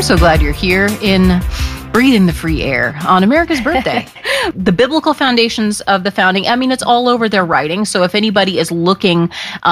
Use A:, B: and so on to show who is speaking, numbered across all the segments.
A: so glad you're here in breathing the free air on America's birthday. The biblical foundations of the founding, I mean, it's all over their writing. So if anybody is looking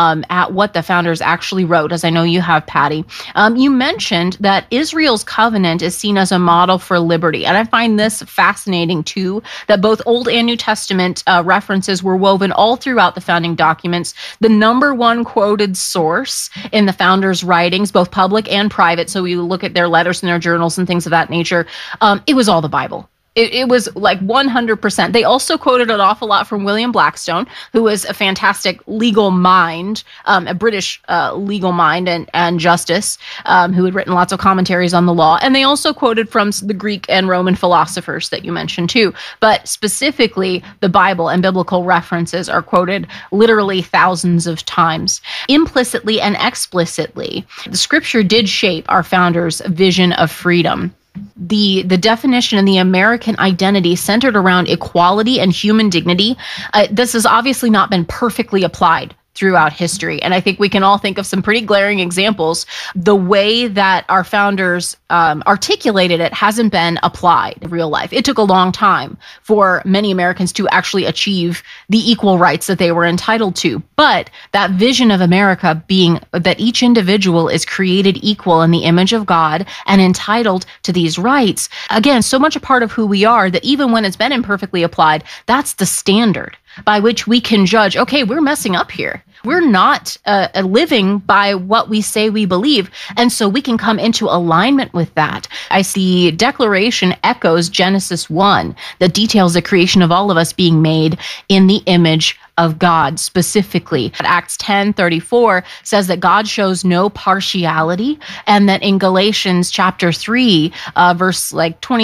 A: at what the founders actually wrote, as I know you have, Patty, you mentioned that Israel's covenant is seen as a model for liberty. And I find this fascinating, too, that both Old and New Testament references were woven all throughout the founding documents. The number one quoted source in the founders' writings, both public and private, so we look at their letters and their journals and things of that nature, it was all the Bible. It was like 100%. They also quoted an awful lot from William Blackstone, who was a fantastic legal mind, a British legal mind and justice, who had written lots of commentaries on the law. And they also quoted from the Greek and Roman philosophers that you mentioned too. But specifically, the Bible and biblical references are quoted literally thousands of times. Implicitly and explicitly, the scripture did shape our founders' vision of freedom. The definition and the American identity centered around equality and human dignity, this has obviously not been perfectly applied throughout history. And I think we can all think of some pretty glaring examples. The way that our founders articulated it hasn't been applied in real life. It took a long time for many Americans to actually achieve the equal rights that they were entitled to. But that vision of America being that each individual is created equal in the image of God and entitled to these rights, again, so much a part of who we are that even when it's been imperfectly applied, that's the standard by which we can judge, okay, we're messing up here. We're not living by what we say we believe. And so we can come into alignment with that. I see Declaration echoes Genesis 1 that details the creation of all of us being made in the image of God specifically. Acts 10:34 says that God shows no partiality, and that in Galatians chapter 3, verse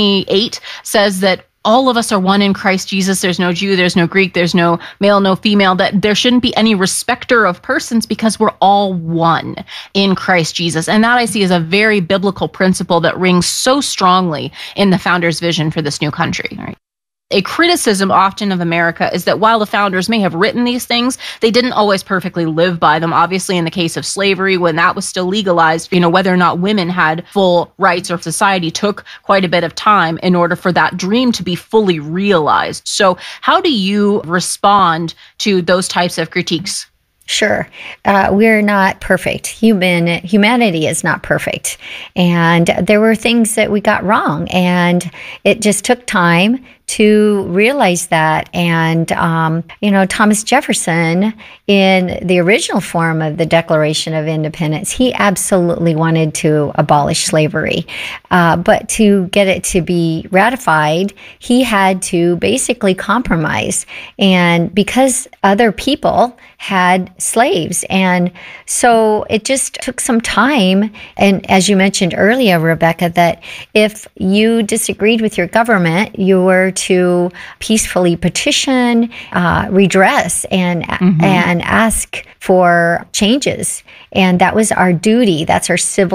A: 28 says that all of us are one in Christ Jesus. There's no Jew, there's no Greek, there's no male, no female, that there shouldn't be any respecter of persons because we're all one in Christ Jesus. And that I see as a very biblical principle that rings so strongly in the founders' vision for this new country. Right? A criticism often of America is that while the founders may have written these things, they didn't always perfectly live by them. Obviously, in the case of slavery, when that was still legalized, whether or not women had full rights or society took quite a bit of time in order for that dream to be fully realized. So how do you respond to those types of critiques?
B: Sure. We're not perfect. Humanity is not perfect. And there were things that we got wrong. And it just took time to realize that. And, Thomas Jefferson, in the original form of the Declaration of Independence, he absolutely wanted to abolish slavery. But to get it to be ratified, he had to basically compromise. And because other people had slaves. And so it just took some time. And as you mentioned earlier, Rebecca, that if you disagreed with your government, you were to peacefully petition, redress, and ask for changes. And that was our duty. That's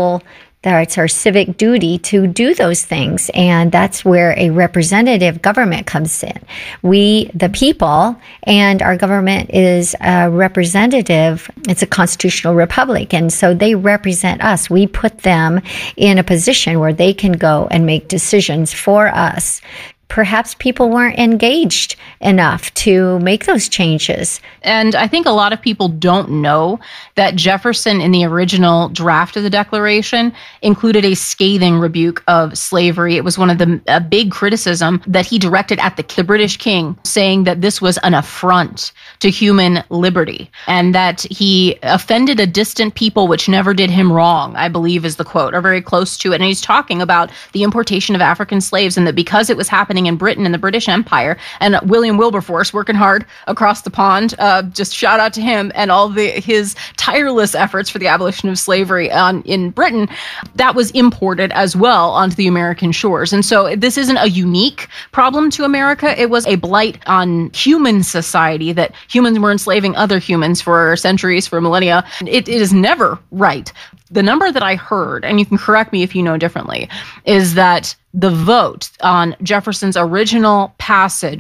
B: our civic duty to do those things. And that's where a representative government comes in. We, the people, and our government is a representative. It's a constitutional republic. And so they represent us. We put them in a position where they can go and make decisions for us. Perhaps people weren't engaged enough to make those changes.
A: And I think a lot of people don't know that Jefferson, in the original draft of the Declaration, included a scathing rebuke of slavery. It was one of the big criticism that he directed at the British king, saying that this was an affront to human liberty and that he offended a distant people which never did him wrong, I believe is the quote, or very close to it. And he's talking about the importation of African slaves and that because it was happening in Britain and the British Empire, and William Wilberforce working hard across the pond, just shout out to him and all his tireless efforts for the abolition of slavery in Britain, that was imported as well onto the American shores. And so this isn't a unique problem to America. It was a blight on human society that humans were enslaving other humans for centuries, for millennia. It is never right. The number that I heard, and you can correct me if you know differently, is that the vote on Jefferson's original passage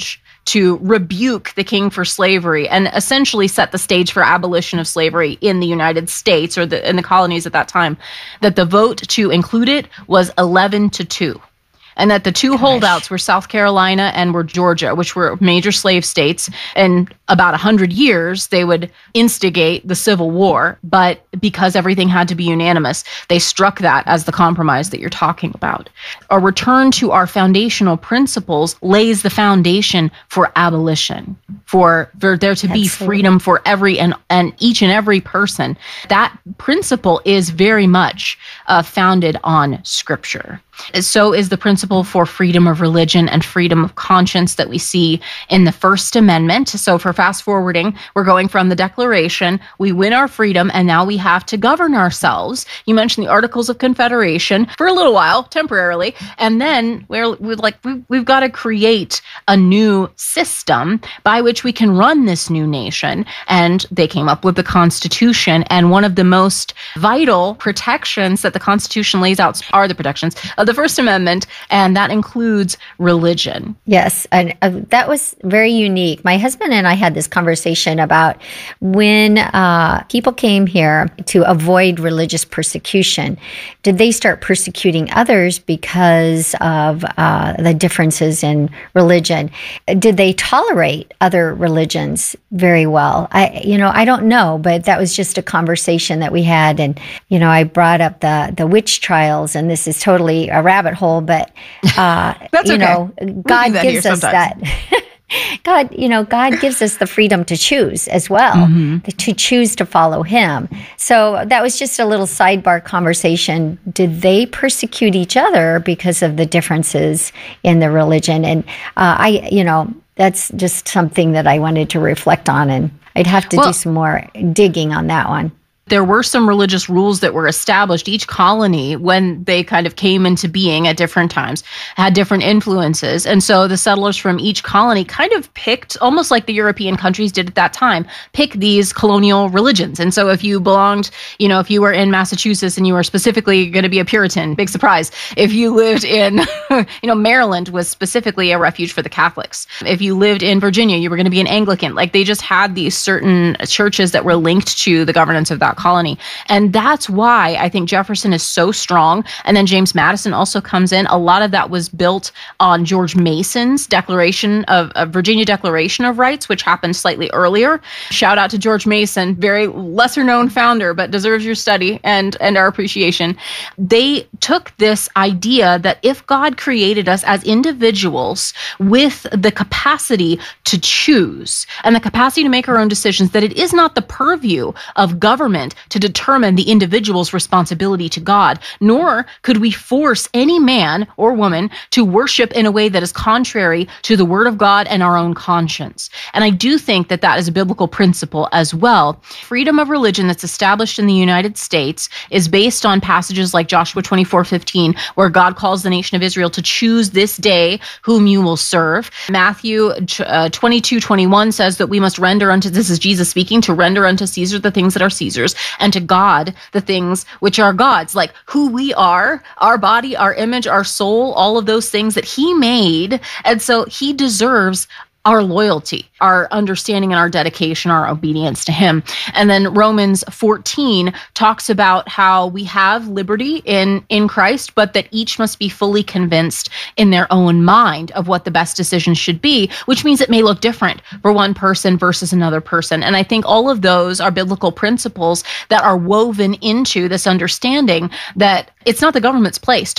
A: to rebuke the king for slavery and essentially set the stage for abolition of slavery in the United States or in the colonies at that time, that the vote to include it was 11-2. And that the two holdouts were South Carolina and were Georgia, which were major slave states. And about 100 years, they would instigate the Civil War. But because everything had to be unanimous, they struck that as the compromise that you're talking about. A return to our foundational principles lays the foundation for abolition, for there to be freedom for every and each and every person. That principle is very much founded on Scripture. So is the principle for freedom of religion and freedom of conscience that we see in the First Amendment. So for fast forwarding, we're going from the Declaration, we win our freedom, and now we have to govern ourselves. You mentioned the Articles of Confederation for a little while, temporarily, and then we've got to create a new system by which we can run this new nation. And they came up with the Constitution, and one of the most vital protections that the Constitution lays out are the protections of the First Amendment, and that includes religion.
B: Yes, and that was very unique. My husband and I had this conversation about when people came here to avoid religious persecution, did they start persecuting others because of the differences in religion? Did they tolerate other religions very well? I don't know, but that was just a conversation that we had. And, I brought up the witch trials, and this is totally a rabbit hole, but,
A: That's okay.
B: God gives us that. God gives us the freedom to choose as well, to choose to follow Him. So that was just a little sidebar conversation. Did they persecute each other because of the differences in the religion? And that's just something that I wanted to reflect on, and I'd have to do some more digging on that one.
A: There were some religious rules that were established. Each colony, when they kind of came into being at different times, had different influences. And so the settlers from each colony kind of picked, almost like the European countries did at that time, pick these colonial religions. And so if you belonged, if you were in Massachusetts and you were specifically going to be a Puritan, big surprise. If you lived in, Maryland was specifically a refuge for the Catholics. If you lived in Virginia, you were going to be an Anglican. Like, they just had these certain churches that were linked to the governance of that colony. And that's why I think Jefferson is so strong. And then James Madison also comes in. A lot of that was built on George Mason's Virginia Declaration of Rights, which happened slightly earlier. Shout out to George Mason, very lesser known founder, but deserves your study and our appreciation. They took this idea that if God created us as individuals with the capacity to choose and the capacity to make our own decisions, that it is not the purview of government to determine the individual's responsibility to God, nor could we force any man or woman to worship in a way that is contrary to the Word of God and our own conscience. And I do think that that is a biblical principle as well. Freedom of religion that's established in the United States is based on passages like Joshua 24:15, where God calls the nation of Israel to choose this day whom you will serve. Matthew 22:21 says that we must render unto, this is Jesus speaking, to render unto Caesar the things that are Caesar's, and to God the things which are God's, like who we are, our body, our image, our soul, all of those things that He made. And so He deserves our loyalty, our understanding and our dedication, our obedience to Him. And then Romans 14 talks about how we have liberty in Christ, but that each must be fully convinced in their own mind of what the best decision should be, which means it may look different for one person versus another person. And I think all of those are biblical principles that are woven into this understanding that it's not the government's place